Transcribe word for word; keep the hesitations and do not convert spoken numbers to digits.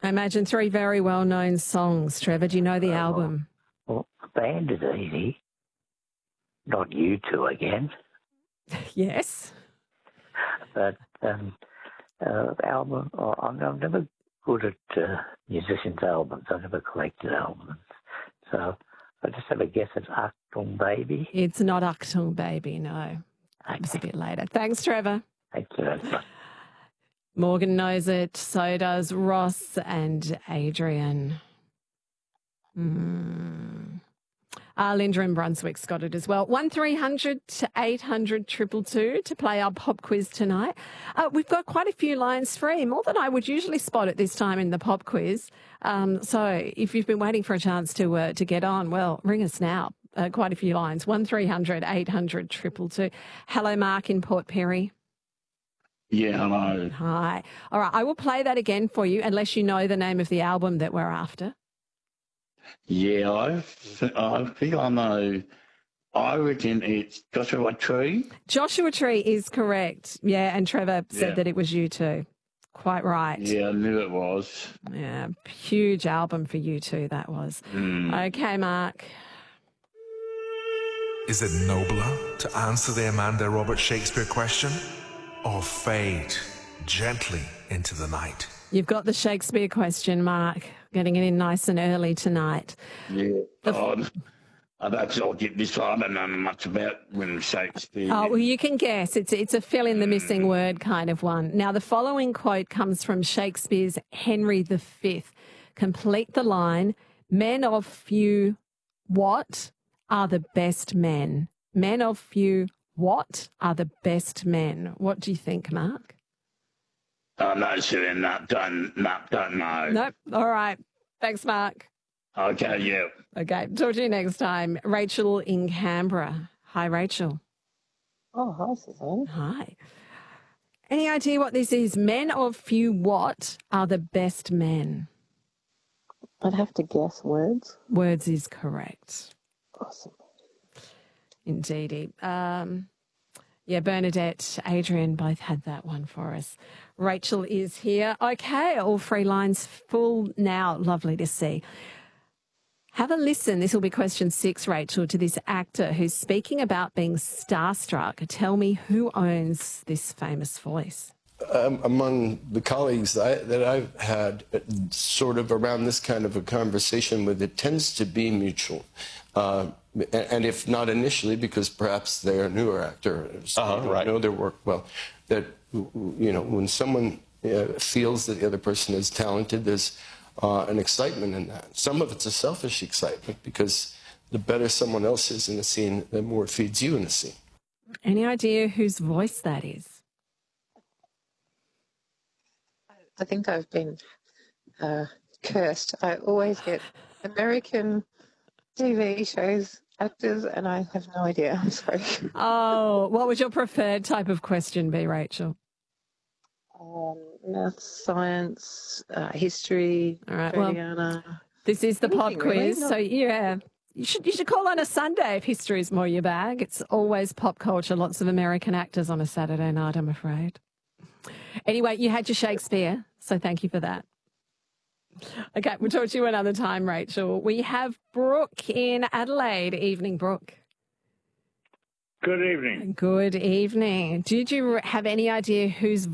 I imagine three very well-known songs. Trevor, do you know the Uh, album? Well, the band is easy. Not U two again, Yes. but um, uh, album. Oh, I'm, I'm never good at uh, musicians' albums. I never collected albums, so I just have a guess at Achtung Baby. It's not Achtung Baby, no. That was a bit later. Thanks, Trevor. Thank you very much. Morgan knows it, so does Ross and Adrian. Mm. Uh, Linda in Brunswick's got it as well. one three hundred eight hundred two two two to play our pop quiz tonight. Uh, we've got quite a few lines free, more than I would usually spot at this time in the pop quiz. Um, so if you've been waiting for a chance to uh, to get on, well, ring us now. Uh, quite a few lines. one three hundred eight hundred two two two. Hello, Mark in Port Perry. Yeah, hello. Hi. All right, I will play that again for you unless you know the name of the album that we're after. Yeah, I, I think I know. I reckon it's Joshua Tree. Joshua Tree is correct. Yeah, and Trevor said Yeah. that it was you too. Quite right. Yeah, I knew it was. Yeah, huge album for you too, that was. Mm. Okay, Mark. Is it nobler to answer the Amanda Robert Shakespeare question or fade gently into the night? You've got the Shakespeare question, Mark. Getting it in nice and early tonight. Yeah. Oh, I've actually get this one. I don't know much about William Shakespeare. Oh, well, you can guess. It's, it's a fill in the missing word kind of one. Now, the following quote comes from Shakespeare's Henry the Fifth. Complete the line. Men of few what are the best men? Men of few what are the best men? What do you think, Mark? I'm not sure. No, don't, no, don't know. Nope. All right. Thanks, Mark. Okay, yeah. Okay. Talk to you next time. Rachel in Canberra. Hi, Rachel. Oh, hi, Suzanne. Hi. Any idea what this is? Men of few what are the best men? I'd have to guess words. Words is correct. Awesome. Indeedy. Um, yeah, Bernadette, Adrian both had that one for us. Rachel is here. Okay, all three lines full now. Lovely to see. Have a listen. This will be question six, Rachel, to this actor who's speaking about being starstruck. Tell me who owns this famous voice. Um, among the colleagues that, I, that I've had uh, sort of around this kind of a conversation with, it tends to be mutual. Uh, and, and if not initially, because perhaps they're a newer actor, so uh-huh, they don't right. know their work well, that, you know, when someone uh, feels that the other person is talented, there's uh, an excitement in that. Some of it's a selfish excitement, because the better someone else is in a scene, the more it feeds you in the scene. Any idea whose voice that is? I think I've been uh, cursed. I always get American T V shows, actors, and I have no idea. I'm sorry. Oh, what would your preferred type of question be, Rachel? Um, math, science, uh, history, All right, well, Australiana. This is the pop Anything, really, quiz, not- so yeah. You should, you should call on a Sunday if history is more your bag. It's always pop culture, lots of American actors on a Saturday night, I'm afraid. Anyway, you had your Shakespeare, so thank you for that. Okay, we'll talk to you another time, Rachel. We have Brooke in Adelaide. Evening, Brooke. Good evening. Good evening. Did you have any idea whose